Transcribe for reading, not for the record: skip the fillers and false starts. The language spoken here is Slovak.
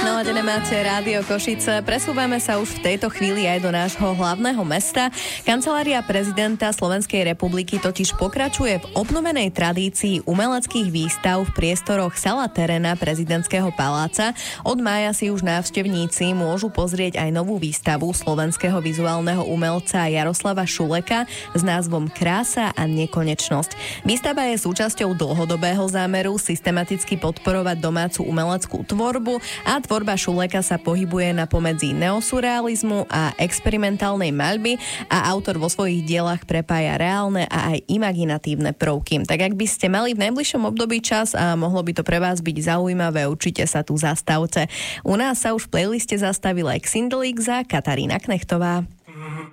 Naladené máte Rádio Košice. Presúvame sa už v tejto chvíli aj do nášho hlavného mesta. Kancelária prezidenta Slovenskej republiky totiž pokračuje v obnovenej tradícii umeleckých výstav v priestoroch Sala Terena prezidentského paláca. Od mája si už návštevníci môžu pozrieť aj novú výstavu slovenského vizuálneho umelca Jaroslava Šuleka s názvom Krása a nekonečnosť. Výstava je súčasťou dlhodobého zámeru systematicky podporovať domácu umeleckú tvorbu a tvorba Šuleka sa pohybuje na pomedzi neosurrealizmu a experimentálnej maľby a autor vo svojich dielach prepája reálne a aj imaginatívne prvky. Tak ak by ste mali v najbližšom období čas a mohlo by to pre vás byť zaujímavé, určite sa tu zastavte. U nás sa už v playliste zastavila Xindelix a Katarína Knechtová.